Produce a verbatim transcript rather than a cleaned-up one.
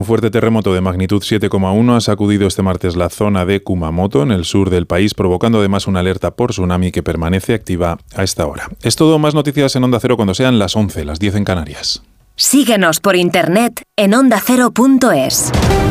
Un fuerte terremoto de magnitud siete coma uno ha sacudido este martes la zona de Kumamoto, en el sur del país, provocando además una alerta por tsunami que permanece activa a esta hora. Es todo, más noticias en Onda Cero cuando sean las once, las diez en Canarias. Síguenos por internet en onda cero punto es.